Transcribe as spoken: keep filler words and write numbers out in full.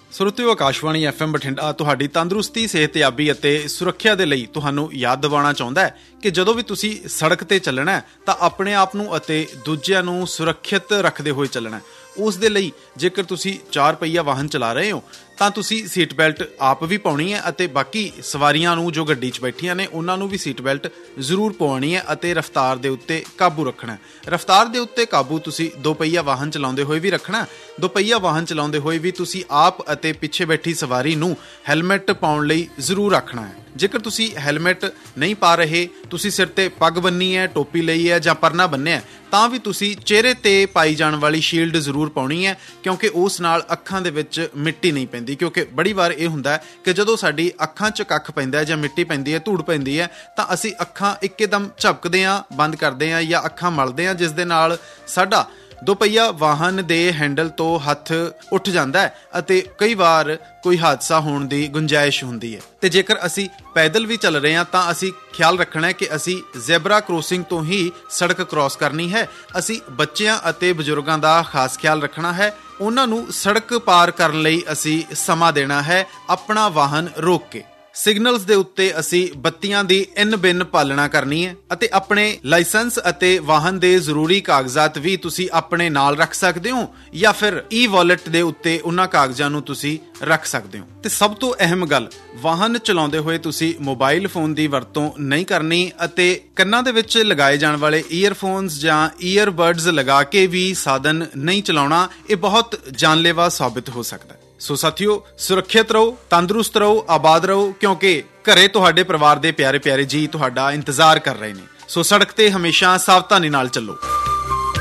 ਸਰੋਤਿਓ, Akashvani F M Bathinda ਤੁਹਾਡੀ ਤੰਦਰੁਸਤੀ, ਸਿਹਤਯਾਬੀ ਅਤੇ ਸੁਰੱਖਿਆ ਦੇ ਲਈ ਤੁਹਾਨੂੰ ਯਾਦ ਦਿਵਾਉਣਾ ਚਾਹੁੰਦਾ ਹੈ ਕਿ ਜਦੋਂ ਵੀ ਤੁਸੀਂ ਸੜਕ ਤੇ ਚੱਲਣਾ ਤਾਂ ਆਪਣੇ ਆਪ ਨੂੰ ਅਤੇ ਦੂਜਿਆਂ ਨੂੰ ਸੁਰੱਖਿਅਤ ਰੱਖਦੇ ਹੋਏ ਚੱਲਣਾ। ਉਸ ਦੇ ਲਈ ਜੇਕਰ ਤੁਸੀਂ ਚਾਰ ਪਹੀਆ ਵਾਹਨ ਚਲਾ ਰਹੇ ਹੋ ਤਾਂ ਤੁਸੀਂ ਸੀਟ ਬੈਲਟ ਆਪ ਵੀ ਪਾਉਣੀ ਹੈ ਅਤੇ ਬਾਕੀ ਸਵਾਰੀਆਂ ਨੂੰ ਜੋ ਗੱਡੀ 'ਚ ਬੈਠੀਆਂ ਨੇ ਉਹਨਾਂ ਨੂੰ ਵੀ ਸੀਟ ਬੈਲਟ ਜ਼ਰੂਰ ਪਵਾਉਣੀ ਹੈ ਅਤੇ ਰਫ਼ਤਾਰ ਦੇ ਉੱਤੇ ਕਾਬੂ ਰੱਖਣਾ। ਰਫ਼ਤਾਰ ਦੇ ਉੱਤੇ ਕਾਬੂ ਤੁਸੀਂ ਦੋ ਪਹੀਆ ਵਾਹਨ ਚਲਾਉਂਦੇ ਹੋਏ ਵੀ ਰੱਖਣਾ। ਦੋ ਪਹੀਆ ਵਾਹਨ ਚਲਾਉਂਦੇ ਹੋਏ ਵੀ ਤੁਸੀਂ ਆਪ ਅਤੇ ਪਿੱਛੇ ਬੈਠੀ ਸਵਾਰੀ ਨੂੰ ਹੈਲਮਟ ਪਾਉਣ ਲਈ ਜ਼ਰੂਰ ਰੱਖਣਾ ਹੈ। ਜੇਕਰ ਤੁਸੀਂ ਹੈਲਮਟ ਨਹੀਂ ਪਾ ਰਹੇ, ਤੁਸੀਂ ਸਿਰ ਤੇ ਪੱਗ ਬੰਨੀ ਹੈ, ਟੋਪੀ ਲਈ ਹੈ ਜਾਂ ਪਰਨਾ ਬੰਨਿਆ, ਤਾਂ ਵੀ ਤੁਸੀਂ ਚਿਹਰੇ ਤੇ ਪਾਈ ਜਾਣ ਵਾਲੀ ਸ਼ੀਲਡ ਜ਼ਰੂਰ ਪਾਉਣੀ ਹੈ, ਕਿਉਂਕਿ ਉਸ ਨਾਲ ਅੱਖਾਂ ਦੇ ਵਿੱਚ ਮਿੱਟੀ ਨਹੀਂ ਪੈਂਦੀ। ਕਿਉਂਕਿ ਬੜੀ ਵਾਰ ਇਹ ਹੁੰਦਾ ਹੈ ਕਿ ਜਦੋਂ ਸਾਡੀ ਅੱਖਾਂ 'ਚ ਕੱਖ ਪੈਂਦਾ ਜਾਂ ਮਿੱਟੀ ਪੈਂਦੀ ਹੈ, ਧੂੜ ਪੈਂਦੀ ਹੈ, ਤਾਂ ਅਸੀਂ ਅੱਖਾਂ ਇੱਕਦਮ ਝਪਕਦੇ ਹਾਂ, ਬੰਦ ਕਰਦੇ ਹਾਂ ਜਾਂ ਅੱਖਾਂ ਮਲਦੇ ਹਾਂ, ਜਿਸ ਦੇ ਨਾਲ ਸਾਡਾ ਦੋ ਪਹੀਆ ਵਾਹਨ ਦੇ ਹੈਂਡਲ ਤੋਂ ਹੱਥ ਉੱਠ ਜਾਂਦਾ ਹੈ ਅਤੇ ਕਈ ਵਾਰ ਕੋਈ ਹਾਦਸਾ ਹੋਣ ਦੀ ਗੁੰਜਾਇਸ਼ ਹੁੰਦੀ ਹੈ। ਤੇ ਜੇਕਰ ਅਸੀਂ ਪੈਦਲ ਵੀ ਚੱਲ ਰਹੇ ਹਾਂ ਤਾਂ ਅਸੀਂ ਖਿਆਲ ਰੱਖਣਾ ਹੈ ਕਿ ਅਸੀਂ ਜ਼ੈਬਰਾ ਕ੍ਰੋਸਿੰਗ ਤੋਂ ਹੀ ਸੜਕ ਕ੍ਰੋਸ ਕਰਨੀ ਹੈ। ਅਸੀਂ ਬੱਚਿਆਂ ਅਤੇ ਬਜ਼ੁਰਗਾਂ ਦਾ ਖਾਸ ਖਿਆਲ ਰੱਖਣਾ ਹੈ। ਉਹਨਾਂ ਨੂੰ ਸੜਕ ਪਾਰ ਕਰਨ ਲਈ ਅਸੀਂ ਸਮਾਂ ਦੇਣਾ ਹੈ, ਆਪਣਾ ਵਾਹਨ ਰੋਕ ਕੇ। ਸਿਗਨਲਸ ਦੇ ਉੱਤੇ ਅਸੀਂ ਬੱਤੀਆਂ ਦੀ ਇਨ ਬਿਨ ਪਾਲਣਾ ਕਰਨੀ ਹੈ ਅਤੇ ਆਪਣੇ ਲਾਇਸੈਂਸ ਅਤੇ ਵਾਹਨ ਦੇ ਜ਼ਰੂਰੀ ਕਾਗਜ਼ਾਤ ਵੀ ਤੁਸੀਂ ਆਪਣੇ ਨਾਲ ਰੱਖ ਸਕਦੇ ਹੋ ਜਾਂ ਫਿਰ ਈ ਵਾਲਟ ਦੇ ਉੱਤੇ ਉਹਨਾਂ ਕਾਗਜ਼ਾਂ ਨੂੰ ਤੁਸੀਂ ਰੱਖ ਸਕਦੇ ਹੋ। ਤੇ ਸਭ ਤੋਂ ਅਹਿਮ ਗੱਲ, ਵਾਹਨ ਚਲਾਉਂਦੇ ਹੋਏ ਤੁਸੀਂ ਮੋਬਾਈਲ ਫੋਨ ਦੀ ਵਰਤੋਂ ਨਹੀਂ ਕਰਨੀ ਅਤੇ ਕੰਨਾਂ ਦੇ ਵਿੱਚ ਲਗਾਏ ਜਾਣ ਵਾਲੇ ਈਅਰਫੋਨਸ ਜਾਂ ਈਅਰਬਡਸ ਲਗਾ ਕੇ ਵੀ ਸਾਧਨ ਨਹੀਂ ਚਲਾਉਣਾ। ਇਹ ਬਹੁਤ ਜਾਨਲੇਵਾ ਸਾਬਿਤ ਹੋ ਸਕਦਾ ਹੈ। ਸੋ ਸਾਥੀਓ, ਸੁਰੱਖਿਅਤ ਰਹੋ, ਤੰਦਰੁਸਤ ਰਹੋ, ਆਬਾਦ ਰਹੋ, ਕਿਉਂਕਿ ਘਰੇ ਤੁਹਾਡੇ ਪਰਿਵਾਰ ਦੇ ਪਿਆਰੇ ਪਿਆਰੇ ਜੀ ਤੁਹਾਡਾ ਇੰਤਜ਼ਾਰ ਕਰ ਰਹੇ ਨੇ। ਸੋ ਸੜਕ ਤੇ ਹਮੇਸ਼ਾ ਸਾਵਧਾਨੀ ਨਾਲ ਚੱਲੋ।